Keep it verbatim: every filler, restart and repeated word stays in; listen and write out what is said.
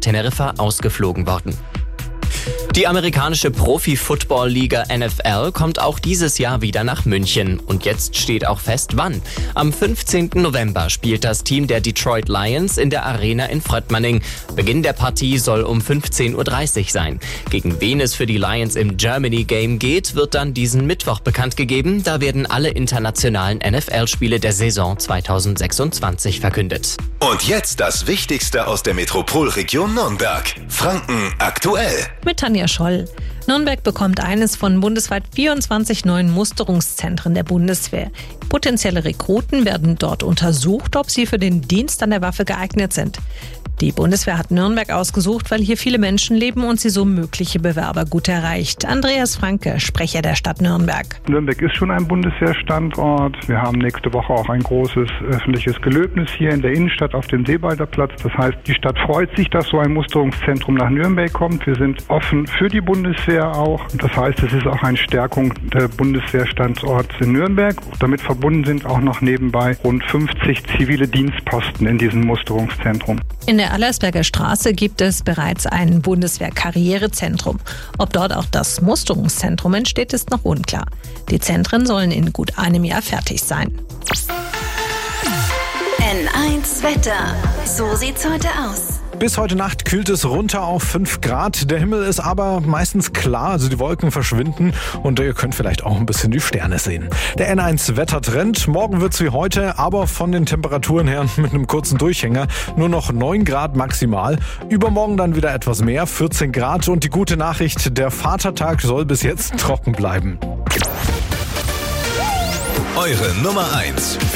Teneriffa ausgeflogen worden. Die amerikanische Profi-Football-Liga N F L kommt auch dieses Jahr wieder nach München. Und jetzt steht auch fest, wann. Am fünfzehnten November spielt das Team der Detroit Lions in der Arena in Fröttmanning. Beginn der Partie soll um fünfzehn Uhr dreißig sein. Gegen wen es für die Lions im Germany Game geht, wird dann diesen Mittwoch bekannt gegeben. Da werden alle internationalen N F L-Spiele der Saison zweitausendsechsundzwanzig verkündet. Und jetzt das Wichtigste aus der Metropolregion Nürnberg. Franken aktuell. Mit Tanja Scholl. Nürnberg bekommt eines von bundesweit vierundzwanzig neuen Musterungszentren der Bundeswehr. Potenzielle Rekruten werden dort untersucht, ob sie für den Dienst an der Waffe geeignet sind. Die Bundeswehr hat Nürnberg ausgesucht, weil hier viele Menschen leben und sie so mögliche Bewerber gut erreicht. Andreas Franke, Sprecher der Stadt Nürnberg. Nürnberg ist schon ein Bundeswehrstandort. Wir haben nächste Woche auch ein großes öffentliches Gelöbnis hier in der Innenstadt auf dem Seebalder Platz. Das heißt, die Stadt freut sich, dass so ein Musterungszentrum nach Nürnberg kommt. Wir sind offen für die Bundeswehr auch. Das heißt, es ist auch eine Stärkung der Bundeswehrstandorts in Nürnberg. Damit verbunden sind auch noch nebenbei rund fünfzig zivile Dienstposten in diesem Musterungszentrum. In der Allersberger Straße gibt es bereits ein Bundeswehr-Karrierezentrum. Ob dort auch das Musterungszentrum entsteht, ist noch unklar. Die Zentren sollen in gut einem Jahr fertig sein. N eins Wetter. So sieht's heute aus. Bis heute Nacht kühlt es runter auf fünf Grad. Der Himmel ist aber meistens klar, also die Wolken verschwinden und ihr könnt vielleicht auch ein bisschen die Sterne sehen. Der N eins Wettertrend. Morgen wird's wie heute, aber von den Temperaturen her mit einem kurzen Durchhänger nur noch neun Grad maximal. Übermorgen dann wieder etwas mehr, vierzehn Grad. Und die gute Nachricht, der Vatertag soll bis jetzt trocken bleiben. Eure Nummer eins